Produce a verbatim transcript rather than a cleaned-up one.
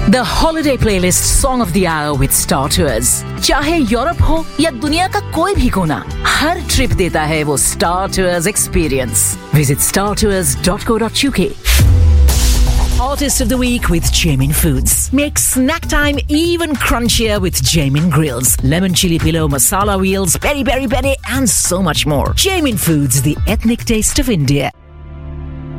The holiday playlist song of the hour with Star Tours. चाहे Europe हो या दुनिया का कोई भी कोना, हर ट्रिप देता है वो Star Tours experience. Visit star tours dot co dot u k. Artist of the Week with Jamin Foods. Make snack time even crunchier with Jamin Grills. Lemon chili pillow, masala wheels, peri peri peri and so much more. Jamin Foods, the ethnic taste of India.